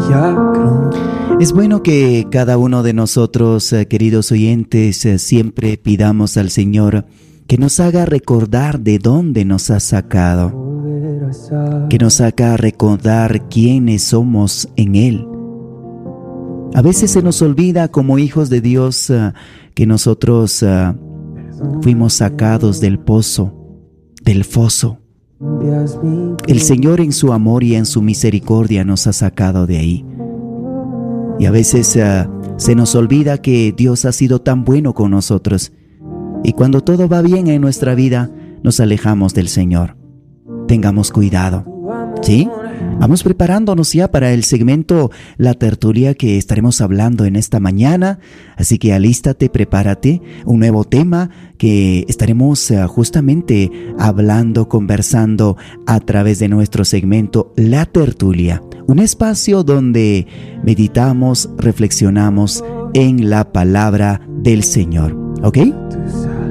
Es bueno que cada uno de nosotros, queridos oyentes, siempre pidamos al Señor que nos haga recordar de dónde nos ha sacado, que nos haga recordar quiénes somos en Él. A veces se nos olvida como hijos de Dios que nosotros fuimos sacados del pozo, del foso. El Señor en su amor y en su misericordia nos ha sacado de ahí. Y a veces se nos olvida que Dios ha sido tan bueno con nosotros. Y cuando todo va bien en nuestra vida, nos alejamos del Señor. Tengamos cuidado, ¿sí? Vamos preparándonos ya para el segmento La Tertulia que estaremos hablando en esta mañana. Así que alístate, prepárate, un nuevo tema que estaremos justamente hablando, conversando a través de nuestro segmento La Tertulia. Un espacio donde meditamos, reflexionamos en la palabra del Señor. ¿Ok?